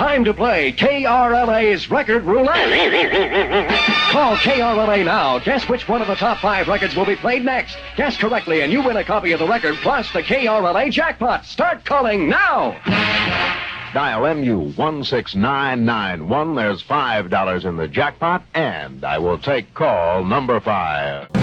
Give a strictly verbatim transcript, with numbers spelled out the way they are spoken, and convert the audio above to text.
time to play K R L A's Record Roulette. Call K R L A now. Guess which one of the top five records will be played next. Guess correctly, and you win a copy of the record plus the K R L A jackpot. Start calling now. Dial M U one six nine nine one. There's five dollars in the jackpot, and I will take call number five.